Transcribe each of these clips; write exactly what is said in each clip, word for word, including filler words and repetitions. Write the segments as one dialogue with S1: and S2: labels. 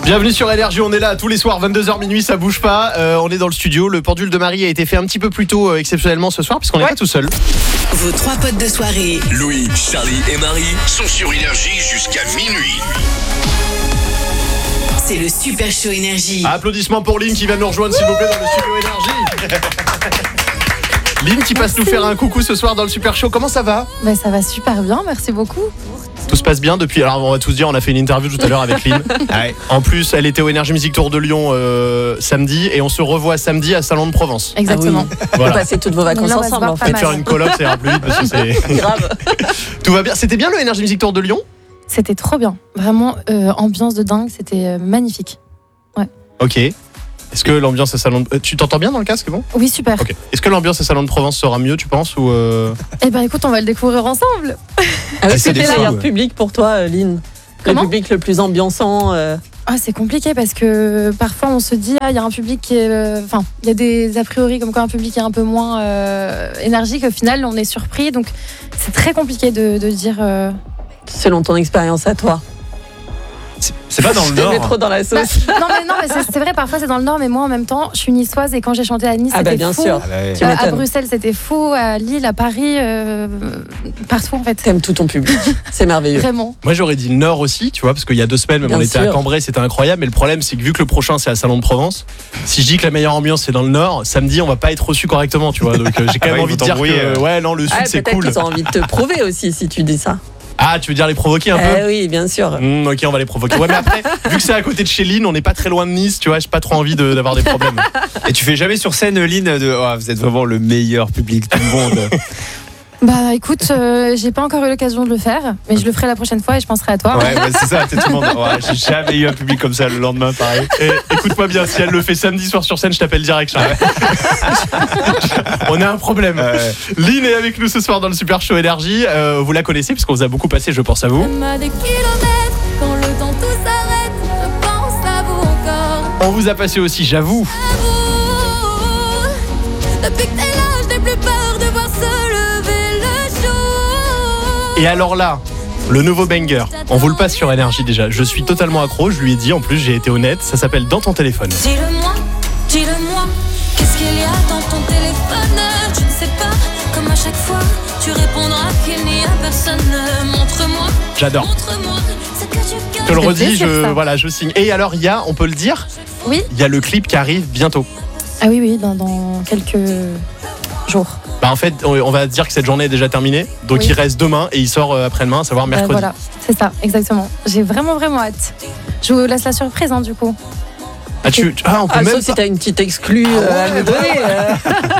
S1: Bienvenue sur Énergie, on est là tous les soirs, vingt-deux heures minuit, ça bouge pas. Euh, on est dans le studio, le pendule de Marie a été fait un petit peu plus tôt euh, exceptionnellement ce soir puisqu'on n'est ouais. pas tout seul.
S2: Vos trois potes de soirée,
S3: Louis, Charlie et Marie, sont sur Énergie jusqu'à minuit.
S2: C'est le Super Show Énergie.
S1: Applaudissements pour Lynn qui vient nous rejoindre s'il vous plaît dans le studio Énergie. Lynn qui passe merci. Nous faire un coucou ce soir dans le Super Show, comment ça va ?
S4: Bah, ça va super bien, merci beaucoup.
S1: Tout se passe bien depuis, alors on va tous dire, on a fait une interview tout à l'heure avec Lynn. Ouais. En plus, elle était au Énergie Music Tour de Lyon euh, samedi et on se revoit samedi à Salon de Provence.
S4: Exactement.
S5: Ah oui. Voilà. Vous passez toutes vos vacances là, ensemble en fait.
S1: Et faire une coloc, ça ira plus vite parce que c'est
S5: grave.
S1: Tout va bien. C'était bien le Énergie Music Tour de Lyon ?
S4: C'était trop bien. Vraiment, euh, ambiance de dingue, c'était euh, magnifique. Ouais.
S1: Ok. Est-ce que l'ambiance à Salon de... Tu t'entends bien dans le casque, bon ?
S4: Oui, super.
S1: Okay. Est-ce que l'ambiance à Salon de Provence sera mieux, tu penses ou euh...
S4: Eh ben écoute, on va le découvrir ensemble.
S5: Ah oui, c'était le meilleur public pour toi, Lynn. Le public le plus ambiançant. Euh...
S4: Ah, c'est compliqué parce que parfois on se dit, ah, il y a un public qui est. Enfin, euh, il y a des a priori comme quoi un public est un peu moins euh, énergique. Au final, on est surpris. Donc, c'est très compliqué de, de dire. Euh...
S5: Selon ton expérience à toi.
S1: C'est, c'est pas dans le Nord.
S5: Je trop dans la sauce.
S4: Bah, non mais non mais c'est, c'est vrai, parfois c'est dans le Nord, mais moi en même temps je suis niçoise et quand j'ai chanté à Nice
S5: ah
S4: c'était
S5: bah bien
S4: fou.
S5: sûr.
S1: Ah bah oui.
S4: euh, à Bruxelles c'était fou, à Lille, à Paris, euh, partout en fait.
S5: T'aimes tout ton public, c'est merveilleux.
S4: Vraiment.
S1: Moi j'aurais dit le Nord aussi, tu vois, parce qu'il y a deux semaines même bien on était sûr. À Cambrai, c'était incroyable. Mais le problème c'est que vu que le prochain c'est à Salon de Provence, si je dis que la meilleure ambiance c'est dans le Nord, samedi on va pas être reçu correctement, tu vois. Donc euh, j'ai quand même ah ouais, envie de dire que euh, ouais non le sud
S5: ah,
S1: c'est
S5: peut-être
S1: cool.
S5: Qu'ils ont envie de te prouver aussi si tu dis ça.
S1: Ah, tu veux dire les provoquer un peu ?
S5: Eh oui, bien sûr.
S1: Mmh, ok, on va les provoquer. Ouais, mais après, vu que c'est à côté de chez Lynn, on n'est pas très loin de Nice, tu vois, j'ai pas trop envie de, d'avoir des problèmes.
S6: Et tu fais jamais sur scène, Lynn, de oh, vous êtes vraiment le meilleur public du monde.
S4: Bah écoute, euh, j'ai pas encore eu l'occasion de le faire, mais je le ferai la prochaine fois et je penserai à toi.
S6: Ouais, ouais c'est ça, tout le monde. Ouais, j'ai jamais eu un public comme ça le lendemain, pareil.
S1: Et, écoute-moi bien, si elle le fait samedi soir sur scène, je t'appelle direct, Charles. On a un problème. Ouais. Lynn est avec nous ce soir dans le Super Show Énergie. Euh, vous la connaissez puisqu'on vous a beaucoup passé, je pense à vous.
S7: Des kilomètres, quand le temps tout s'arrête, je pense à vous encore.
S1: On vous a passé aussi, j'avoue.
S7: Depuis que t'es là, je n'ai plus peur de voir se lever le jour.
S1: Et alors là, le nouveau banger, on vous le passe sur Énergie déjà. Je suis totalement accro, je lui ai dit, en plus j'ai été honnête, ça s'appelle Dans ton téléphone.
S7: Dis-le-moi, dis-le-moi, qu'est-ce qu'il y a dans ton téléphone ? Je ne sais pas, comme à chaque fois, tu répondras qu'il n'y a personne. Montre-moi,
S1: j'adore.
S7: Montre-moi ce que tu
S1: Je te le redis, je, voilà, je signe. Et alors il y a, on peut le dire ?
S4: Oui.
S1: Il y a le clip qui arrive bientôt.
S4: Ah oui, oui, dans, dans quelques jours.
S1: Bah en fait, on va dire que cette journée est déjà terminée, donc oui. Il reste demain et il sort après-demain, à savoir mercredi.
S4: Euh, voilà, c'est ça, exactement. J'ai vraiment, vraiment hâte. Je vous laisse la surprise, hein, du coup.
S1: Ah, tu, ah on peut
S5: ah,
S1: même.
S5: Sauf si t'as une petite exclue ah, ouais, euh, à me donner. Euh.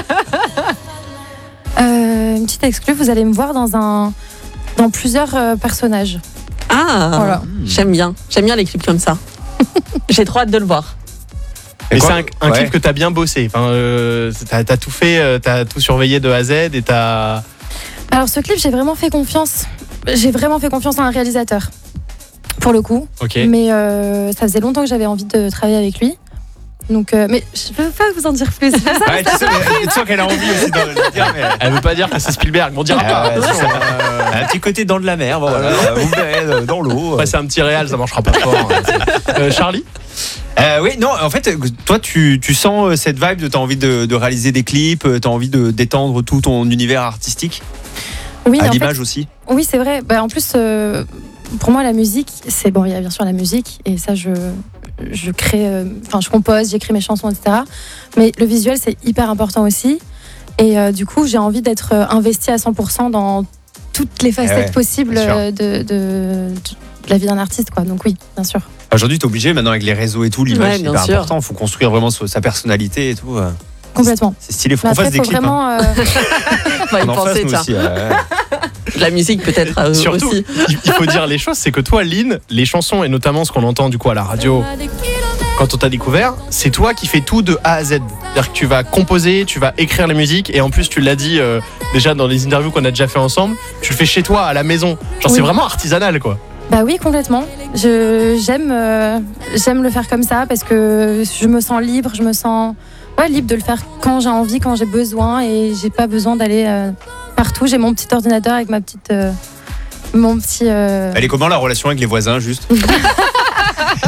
S4: euh, une petite exclue, vous allez me voir dans un, dans plusieurs euh, personnages.
S5: Ah, voilà. J'aime bien, j'aime bien les clips comme ça. J'ai trop hâte de le voir.
S1: Mais c'est un, un ouais. clip que t'as bien bossé. Enfin, euh, t'as, t'as tout fait, euh, t'as tout surveillé de A à Z et t'as.
S4: Alors ce clip, j'ai vraiment fait confiance. J'ai vraiment fait confiance à un réalisateur, pour le coup.
S1: Okay.
S4: Mais euh, ça faisait longtemps que j'avais envie de travailler avec lui. Donc, euh, mais je peux pas vous en dire plus. C'est ça,
S6: ouais, tu sais, sûr qu'elle a envie aussi de le dire. Mais...
S1: Elle veut pas dire que c'est Spielberg. On dira pas.
S6: Ah, ouais, c'est ça. Euh, un petit côté dans de la mer. Bon, voilà. Vous verrez dans l'eau.
S1: Ouais, c'est un petit réal, ça marchera pas fort. euh, Charlie.
S6: Euh, oui, non, en fait, toi, tu, tu sens cette vibe, tu as envie de, de réaliser des clips, tu as envie de d'étendre tout ton univers artistique.
S4: Oui,
S6: à l'image
S4: fait,
S6: aussi.
S4: Oui, c'est vrai. Bah, en plus, euh, pour moi, la musique, c'est bon. Il y a bien sûr la musique, et ça, je, je crée, enfin, euh, je compose, j'écris mes chansons, et cetera. Mais le visuel, c'est hyper important aussi. Et euh, du coup, j'ai envie d'être investie à cent pour cent dans toutes les facettes ouais, possibles de, de, de, de la vie d'un artiste, quoi. Donc oui, bien sûr.
S6: Aujourd'hui, t'es obligé, maintenant avec les réseaux et tout, l'image,
S5: ouais,
S6: c'est hyper sûr. important. Il faut construire vraiment sa personnalité et tout.
S4: Complètement.
S6: C'est stylé, il faut qu'on fasse des clips.
S4: Vraiment,
S6: hein.
S4: euh...
S5: On va y penser, tiens. Aussi, euh... La musique peut-être euh,
S1: surtout,
S5: aussi.
S1: Il faut dire les choses, c'est que toi, Lynn, les chansons et notamment ce qu'on entend du coup à la radio, quand on t'a découvert, c'est toi qui fais tout de A à Z. C'est-à-dire que tu vas composer, tu vas écrire les musiques et en plus tu l'as dit euh, déjà dans les interviews qu'on a déjà fait ensemble, tu le fais chez toi à la maison. Genre oui. C'est vraiment artisanal quoi.
S4: Bah oui, complètement. Je, j'aime, euh, j'aime le faire comme ça parce que je me sens libre, je me sens ouais, libre de le faire quand j'ai envie, quand j'ai besoin et j'ai pas besoin d'aller euh, partout. J'ai mon petit ordinateur avec ma petite, euh, mon petit. Euh...
S6: Elle est comment la relation avec les voisins juste?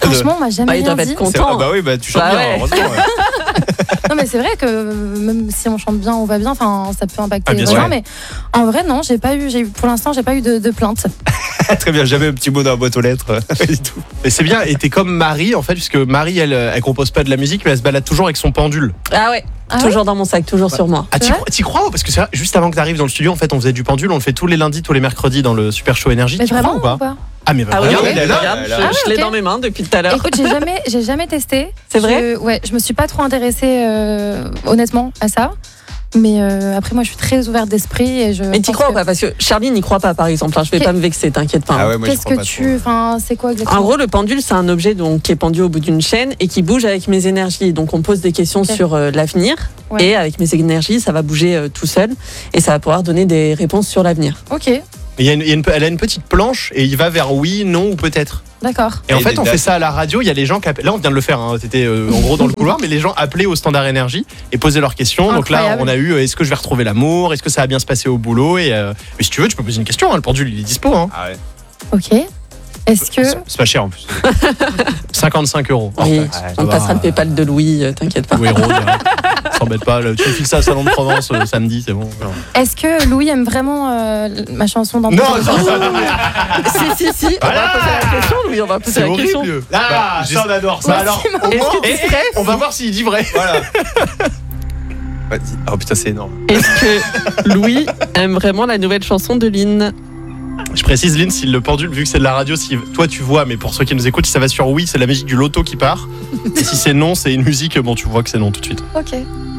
S6: de-
S4: Franchement, on m'a jamais
S5: Bah, ils
S4: rien
S5: doivent
S4: dit.
S5: être
S6: C'est-
S5: contents.
S6: ah bah oui, bah tu chantes
S5: Bah
S6: bien,
S5: ouais.
S6: heureusement. ouais.
S4: Non, mais c'est vrai que euh, même si on chante bien, on va bien, enfin, ça peut impacter
S1: Ah, bien
S4: les
S1: sûr.
S4: gens. Mais en vrai, non, j'ai pas eu, j'ai eu, pour l'instant, j'ai pas eu de, de plainte.
S6: Très bien, j'avais un petit mot dans la boîte aux lettres. Pas du tout.
S1: Et c'est bien, et t'es comme Marie en fait, puisque Marie elle, elle compose pas de la musique, mais elle se balade toujours avec son pendule.
S5: Ah ouais,
S4: Ah ouais
S5: toujours dans mon sac, toujours sur moi.
S1: Ah, t'y
S4: Ouais.
S1: crois, t'y crois Parce que c'est vrai, juste avant que t'arrives dans le studio, en fait, on faisait du pendule, on le fait tous les lundis, tous les mercredis dans le Super Show Énergie.
S4: Mais
S1: T'y crois
S4: vraiment
S1: ou pas
S4: ou pas
S1: Ah, mais bah,
S5: Ah oui,
S1: regarde,
S5: oui,
S1: elle est là.
S5: regarde,
S6: là.
S5: je,
S4: Ah,
S5: je l'ai
S4: ok.
S5: dans mes mains depuis tout à l'heure.
S4: Écoute, j'ai jamais, j'ai jamais testé.
S5: C'est vrai
S4: Je- Ouais, je me suis pas trop intéressée, euh, honnêtement, à ça. Mais euh, après, moi, je suis très ouverte d'esprit et je.
S5: Mais t'y
S4: pense
S5: crois ou
S4: que-
S5: pas? Parce que Charlie n'y croit pas, par exemple. hein. Je vais
S4: Qu'est-
S5: pas me vexer, t'inquiète pas. hein.
S6: Ah ouais, moi, je
S4: Qu'est-ce
S6: crois
S4: que
S6: pas
S4: tu, enfin, c'est quoi exactement
S5: En gros, le pendule, c'est un objet donc, qui est pendu au bout d'une chaîne et qui bouge avec mes énergies. Donc, on pose des questions
S4: Ok.
S5: sur euh, l'avenir.
S4: Ouais.
S5: Et avec mes énergies, ça va bouger euh, tout seul. Et ça va pouvoir donner des réponses sur l'avenir.
S4: Ok,
S1: Il y a une- il y a une- elle a une petite planche et il va vers oui, non ou peut-être.
S4: d'accord.
S1: Et en
S6: Et
S1: fait,
S6: des
S1: on fait
S6: dates.
S1: ça à la radio. Il y a les gens qui appellent. Là, on vient de le faire. Hein. C'était euh, en gros dans le couloir, mais les gens appelaient au standard énergie et posaient leurs questions. Donc là,
S4: Incroyable.
S1: on a eu euh, est-ce que je vais retrouver l'amour? Est-ce que ça va bien se passer au boulot? Et euh, mais si tu veux, tu peux poser une question. Hein. Le pendule, il est dispo. Hein.
S6: Ah ouais.
S4: Ok. Est-ce que
S6: C'est c'est pas cher en plus.
S1: cinquante-cinq euros.
S5: Oui,
S1: Ouais,
S5: on
S1: ça
S5: passera
S1: va.
S5: le PayPal de Louis, euh, t'inquiète pas.
S1: Ou héros, direct. S'embête pas. là. Tu me fixes ça à Salon de Provence euh, samedi, c'est bon.
S4: est-ce que Louis aime vraiment euh, ma chanson dans
S1: Non,
S4: ton
S1: non,
S4: téléphone
S1: non, non.
S5: si, si, si, on va poser la question, Louis, on va poser
S1: C'est
S5: la question.
S1: horrible.
S6: Ah,
S1: Bah, j'ai-
S6: ça on adore
S1: Bah
S6: ça.
S1: alors, au
S5: Est-ce
S1: moins,
S5: que tu stresses
S1: on va voir s'il dit vrai.
S6: Voilà. Vas-y. Oh putain, c'est énorme.
S5: Est-ce que Louis aime vraiment la nouvelle chanson de Lynn?
S1: Je précise, Lynn, si le pendule, vu que c'est de la radio, si toi tu vois, mais pour ceux qui nous écoutent, si ça va sur oui, c'est la musique du loto qui part. Et si c'est non, c'est une musique, bon, tu vois que c'est non tout de suite.
S4: Ok.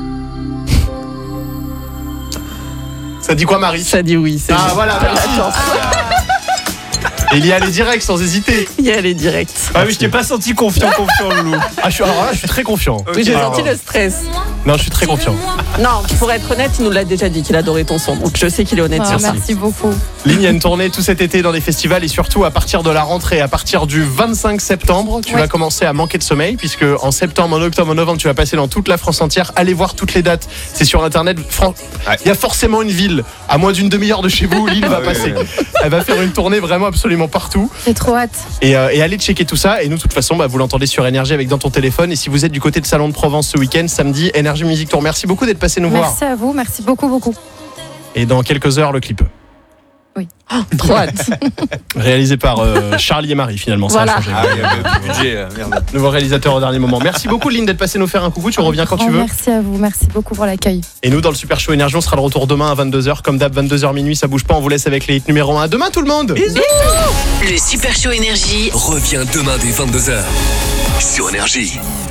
S1: Ça dit quoi, Marie?
S5: Ça dit oui, c'est
S1: Ah,
S5: bon.
S1: voilà,
S5: T'as de la
S1: merci.
S5: chance.
S1: Et il y allait direct, sans hésiter.
S5: Il y allait direct.
S6: Ah oui, je t'ai pas senti confiant, confiant, Loulou.
S1: Ah, je suis, alors là, je suis très confiant.
S5: Oui, j'ai
S1: Alors,
S5: senti le stress.
S1: Non, je suis très confiant.
S5: Non, pour être honnête, il nous l'a déjà dit qu'il adorait ton son. Donc je sais qu'il est honnête
S4: Ah,
S5: sur ça.
S4: merci beaucoup.
S1: Lynn, il y a une tournée tout cet été dans les festivals et surtout à partir de la rentrée, à partir du vingt-cinq septembre, tu
S4: Ouais.
S1: vas commencer à manquer de sommeil puisque en septembre, en octobre, en novembre, tu vas passer dans toute la France entière. Allez voir toutes les dates. C'est sur internet. Fran-
S6: Ouais.
S1: Il y a forcément une ville à moins d'une demi-heure de chez vous où Lynn va
S6: Ah oui,
S1: passer.
S6: oui,
S1: Elle va faire une tournée vraiment absolument partout.
S4: J'ai trop hâte.
S1: Et, euh, et allez checker tout ça. Et nous, de toute façon, bah, vous l'entendez sur Énergie avec dans ton téléphone. Et si vous êtes du côté de Salon de Provence ce week-end, samedi, Énergie Music Tour. Merci beaucoup d'être passé nous voir.
S4: Merci à vous, merci beaucoup, beaucoup.
S1: Et dans quelques heures, le clip.
S5: Trop hâte.
S1: Réalisé par euh, Charlie et Marie, finalement. Ça
S5: Voilà.
S1: a changé.
S6: Ah oui, le budget, euh, merde.
S1: Nouveau réalisateur au dernier moment. Merci beaucoup, Lynn, d'être passé nous faire un coucou. Tu reviens quand
S4: Grand
S1: tu veux.
S4: Merci à vous, merci beaucoup pour l'accueil.
S1: Et nous, dans le Super Show Énergie, on sera de retour demain à vingt-deux heures. Comme d'hab, vingt-deux heures minuit, ça bouge pas. On vous laisse avec les hits numéro un. À demain, tout le monde.
S2: Le Super Show Énergie
S3: Reviens demain dès vingt-deux heures sur Énergie.